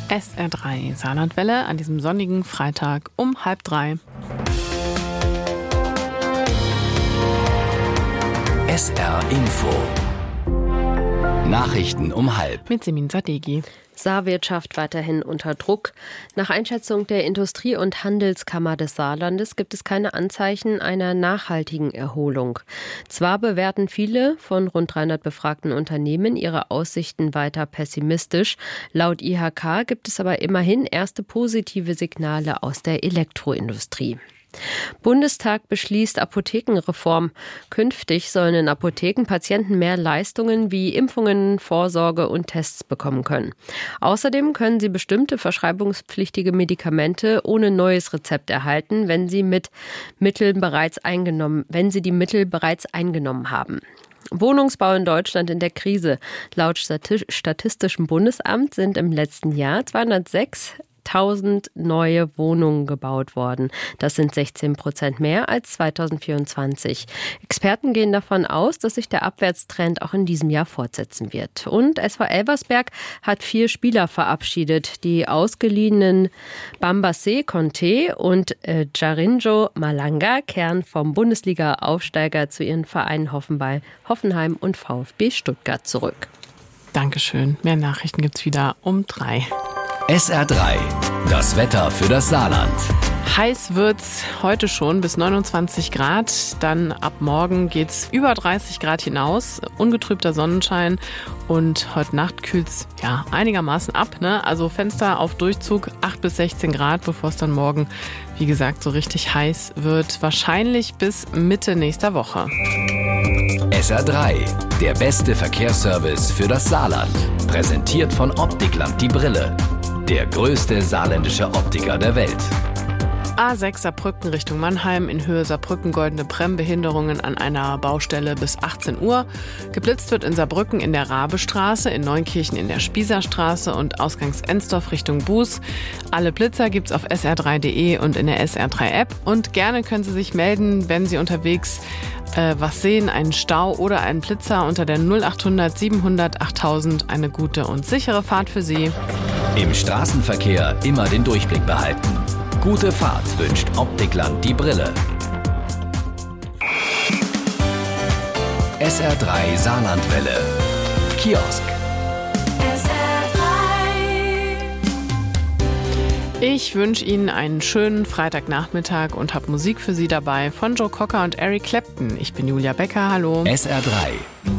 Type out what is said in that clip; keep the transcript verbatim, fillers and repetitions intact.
S R drei Saarlandwelle an diesem sonnigen Freitag um halb drei. S R Info. Nachrichten um halb. Mit Semin Sadeghi. Saarwirtschaft weiterhin unter Druck. Nach Einschätzung der Industrie- und Handelskammer des Saarlandes gibt es keine Anzeichen einer nachhaltigen Erholung. Zwar bewerten viele von rund dreihundert befragten Unternehmen ihre Aussichten weiter pessimistisch. Laut I H K gibt es aber immerhin erste positive Signale aus der Elektroindustrie. Bundestag beschließt Apothekenreform. Künftig sollen in Apotheken Patienten mehr Leistungen wie Impfungen, Vorsorge und Tests bekommen können. Außerdem können sie bestimmte verschreibungspflichtige Medikamente ohne neues Rezept erhalten, wenn sie mit Mitteln bereits eingenommen, wenn sie die Mittel bereits eingenommen haben. Wohnungsbau in Deutschland in der Krise. Laut Statistischem Bundesamt sind im letzten Jahr zweihundertsechstausend neue Wohnungen gebaut worden. Das sind sechzehn Prozent mehr als zweitausendvierundzwanzig. Experten gehen davon aus, dass sich der Abwärtstrend auch in diesem Jahr fortsetzen wird. Und S V Elversberg hat vier Spieler verabschiedet. Die ausgeliehenen Bambassé Conte und äh, Jarinjo Malanga kehren vom Bundesliga-Aufsteiger zu ihren Vereinen Hoffenheim und VfB Stuttgart zurück. Dankeschön. Mehr Nachrichten gibt's wieder um drei. S R drei. Das Wetter für das Saarland. Heiß wird's heute schon bis neunundzwanzig Grad. Dann ab morgen geht's über dreißig Grad hinaus. Ungetrübter Sonnenschein. Und heute Nacht kühlt's ja einigermaßen ab, ne? Also Fenster auf Durchzug acht bis sechzehn Grad, bevor es dann morgen, wie gesagt, so richtig heiß wird. Wahrscheinlich bis Mitte nächster Woche. S R drei. Der beste Verkehrsservice für das Saarland. Präsentiert von Optikland die Brille. Der größte saarländische Optiker der Welt. A sechs Saarbrücken Richtung Mannheim, in Höhe Saarbrücken Goldene Brem, Behinderungen an einer Baustelle bis achtzehn Uhr. Geblitzt wird in Saarbrücken in der Rabestraße, in Neunkirchen in der Spießerstraße und Ausgangs Ensdorf Richtung Buß. Alle Blitzer gibt's auf S R drei punkt de und in der S R drei App. Und gerne können Sie sich melden, wenn Sie unterwegs äh, was sehen, einen Stau oder einen Blitzer unter der null achthundert siebenhundert achttausend. Eine gute und sichere Fahrt für Sie. Im Straßenverkehr immer den Durchblick behalten. Gute Fahrt wünscht Optikland die Brille. S R drei Saarlandwelle. Kiosk. S R drei. Ich wünsche Ihnen einen schönen Freitagnachmittag und habe Musik für Sie dabei von Joe Cocker und Eric Clapton. Ich bin Julia Becker, hallo. S R drei.